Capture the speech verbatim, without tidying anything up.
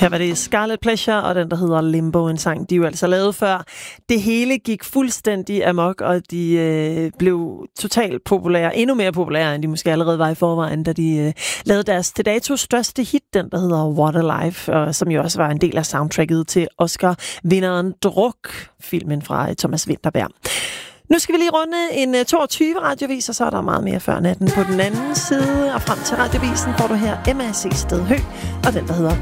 Her var det Scarlet Pleasure, og den, der hedder Limbo, en sang, de jo altså lavede før. Det hele gik fuldstændig amok, og de øh, blev totalt populære, endnu mere populære, end de måske allerede var i forvejen, da de øh, lavede deres til dato største hit, den, der hedder What a Life, og som jo også var en del af soundtracket til Oscar-vinderen Druk, filmen fra Thomas Vinterberg. Nu skal vi lige runde en toogtyve radiovis, og så er der meget mere før natten på den anden side. Og frem til radiovisen får du her M A C Sted Hø, og den, der hedder